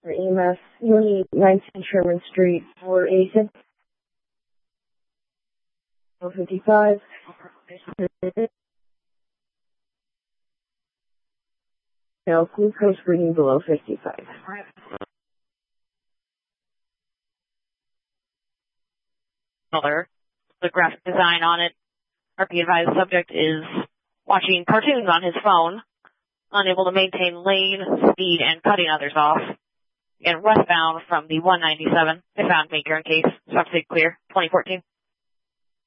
For EMS, Unit 19 Sherman Street for agent 55. No, glucose reading below 55. The graphic design on it. RP advised subject is watching cartoons on his phone, unable to maintain lane, speed, and cutting others off. And westbound from the 197, they found maker in case. Stop sig clear, 2014.